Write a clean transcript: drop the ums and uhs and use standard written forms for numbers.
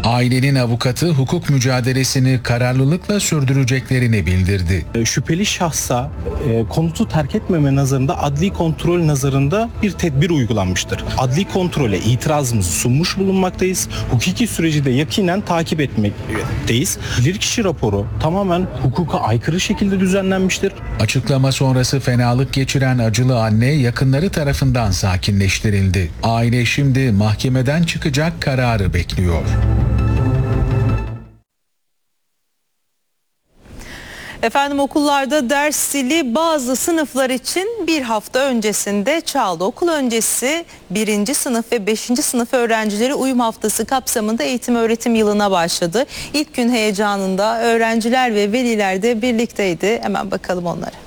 Ailenin avukatı hukuk mücadelesini kararlılıkla sürdüreceklerini bildirdi. Şüpheli şahsa konutu terk etmeme nazarında adli kontrol nazarında bir tedbir uygulanmıştır. Adli kontrole itirazımızı sunmuş bulunmaktayız. Hukuki süreci de yakinen takip etmekteyiz. Bilirkişi raporu tamamen hukuka aykırı şekilde düzenlenmiştir. Açıklama sonrası fenalık geçiren acılı anne yakınları tarafından sakinleştirildi. Aile şimdi mahkemeden çıkacak kararı bekliyor. Efendim, okullarda ders zili bazı sınıflar için bir hafta öncesinde çaldı. Okul öncesi 1. sınıf ve 5. sınıf öğrencileri uyum haftası kapsamında eğitim öğretim yılına başladı. İlk gün heyecanında öğrenciler ve veliler de birlikteydi. Hemen bakalım onlara.